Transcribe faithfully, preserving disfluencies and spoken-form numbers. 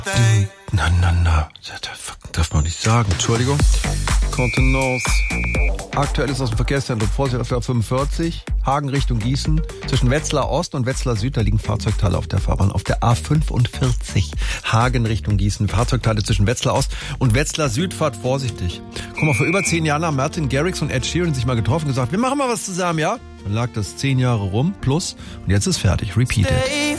Na, na, na. Das darf man nicht sagen. Entschuldigung. Contenance. Aktuell ist aus dem Verkehrszentrum Vorsicht auf der A fünfundvierzig, Hagen Richtung Gießen. Zwischen Wetzlar Ost und Wetzlar Süd, da liegen Fahrzeugteile auf der Fahrbahn. Auf der A fünfundvierzig, Hagen Richtung Gießen. Fahrzeugteile zwischen Wetzlar Ost und Wetzlar Süd. Fahrt vorsichtig. Guck mal, vor über zehn Jahren haben Martin Garrix und Ed Sheeran sich mal getroffen und gesagt, wir machen mal was zusammen, ja? Dann lag das zehn Jahre rum, plus, und jetzt ist fertig. Repeat it.